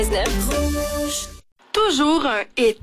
Toujours un hit.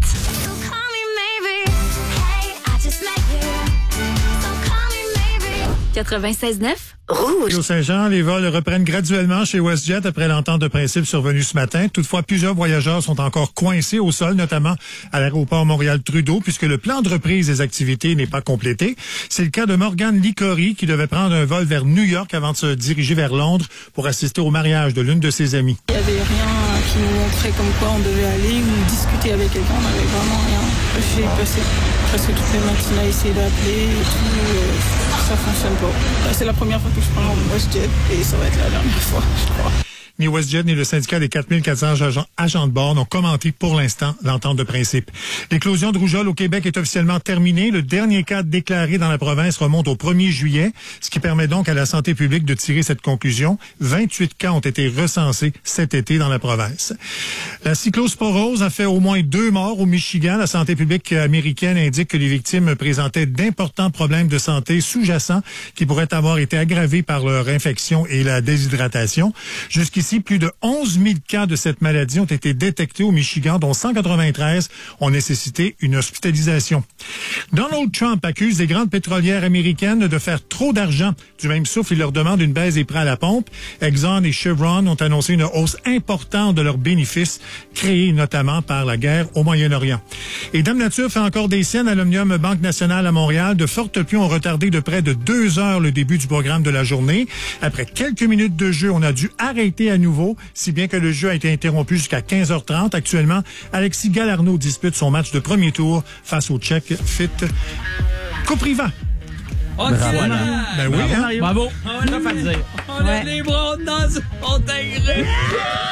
96.9 Rouge. Au Saint-Jean, les vols reprennent graduellement chez WestJet après l'entente de principe survenue ce matin. Toutefois, plusieurs voyageurs sont encore coincés au sol, notamment à l'aéroport Montréal-Trudeau, puisque le plan de reprise des activités n'est pas complété. C'est le cas de Morgane Licori, qui devait prendre un vol vers New York avant de se diriger vers Londres pour assister au mariage de l'une de ses amies. Il n'y avait rien qui nous montrait comme quoi on devait aller ou discuter avec quelqu'un. On n'avait vraiment rien. J'ai passé presque toutes les matinées à essayer d'appeler et tout. Ça fonctionne pas. C'est la première fois que je prends un WestJet et ça va être la dernière fois, je crois. Ni WestJet ni le syndicat des 4400 agents de bord n'ont commenté pour l'instant l'entente de principe. L'éclosion de rougeole au Québec est officiellement terminée. Le dernier cas déclaré dans la province remonte au 1er juillet, ce qui permet donc à la santé publique de tirer cette conclusion. 28 cas ont été recensés cet été dans la province. La cyclosporose a fait au moins 2 morts au Michigan. La santé publique américaine indique que les victimes présentaient d'importants problèmes de santé sous-jacents qui pourraient avoir été aggravés par leur infection et la déshydratation. Jusqu'ici, plus de 11 000 cas de cette maladie ont été détectés au Michigan, dont 193 ont nécessité une hospitalisation. Donald Trump accuse les grandes pétrolières américaines de faire trop d'argent. Du même souffle, il leur demande une baisse des prix à la pompe. Exxon et Chevron ont annoncé une hausse importante de leurs bénéfices, créés notamment par la guerre au Moyen-Orient. Et Dame Nature fait encore des siennes à l'Omnium Banque Nationale à Montréal. De fortes pluies ont retardé de près de 2 heures le début du programme de la journée. Après quelques minutes de jeu, on a dû arrêter à nouveau, si bien que le jeu a été interrompu jusqu'à 15h30. Actuellement, Alexis Galarneau dispute son match de premier tour face au Tchèque Fit Kopriva. OK, Ben oui, hein? Bravo. On a les bras dans son intégré.